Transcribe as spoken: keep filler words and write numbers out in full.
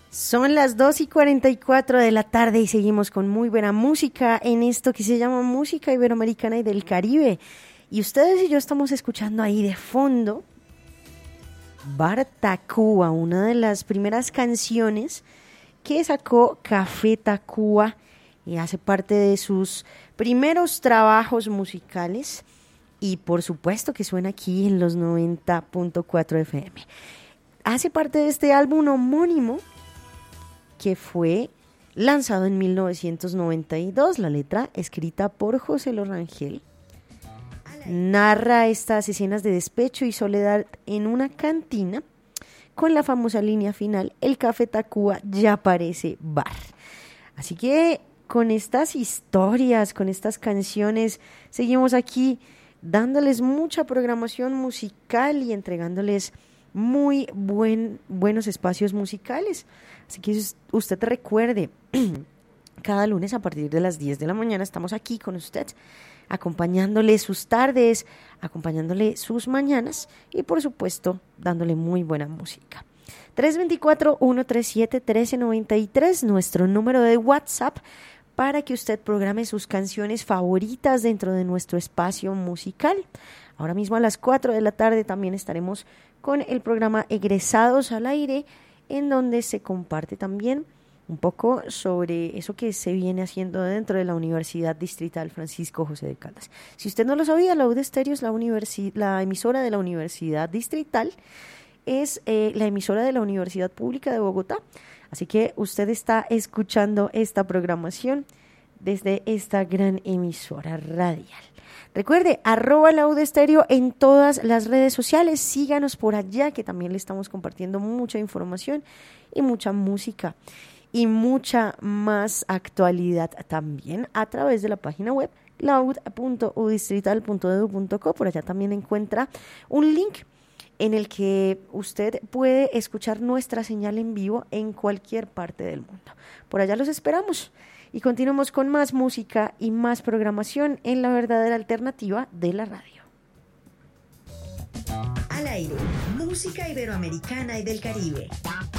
Son las dos y cuarenta y cuatro de la tarde y seguimos con muy buena música en esto que se llama Música Iberoamericana y del Caribe. Y ustedes y yo estamos escuchando ahí de fondo Bar Tacuba, una de las primeras canciones que sacó Café Tacuba y hace parte de sus primeros trabajos musicales y por supuesto que suena aquí en los noventa punto cuatro F M. Hace parte de este álbum homónimo que fue lanzado en mil novecientos noventa y dos, la letra escrita por José Lo Rangel. Narra estas escenas de despecho y soledad en una cantina con la famosa línea final, el Café Tacuba ya parece bar. Así que con estas historias, con estas canciones, seguimos aquí dándoles mucha programación musical y entregándoles muy buen, buenos espacios musicales. Así que usted recuerde, cada lunes a partir de las diez de la mañana estamos aquí con usted, acompañándole sus tardes, acompañándole sus mañanas y por supuesto dándole muy buena música. tres dos cuatro, uno tres siete, uno tres nueve tres, nuestro número de WhatsApp para que usted programe sus canciones favoritas dentro de nuestro espacio musical. Ahora mismo a las cuatro de la tarde también estaremos con el programa Egresados al Aire, en donde se comparte también un poco sobre eso que se viene haciendo dentro de la Universidad Distrital Francisco José de Caldas. Si usted no lo sabía, la U D Estéreo es la, universi- la emisora de la Universidad Distrital, es eh, la emisora de la Universidad Pública de Bogotá. Así que usted está escuchando esta programación desde esta gran emisora radial. Recuerde, arroba la U D Estéreo en todas las redes sociales, síganos por allá que también le estamos compartiendo mucha información y mucha música y mucha más actualidad también a través de la página web laud punto u distrital punto edu punto co. Por allá también encuentra un link en el que usted puede escuchar nuestra señal en vivo en cualquier parte del mundo. Por allá los esperamos. Y continuamos con más música y más programación en la verdadera alternativa de la radio. Al aire, música iberoamericana y del Caribe.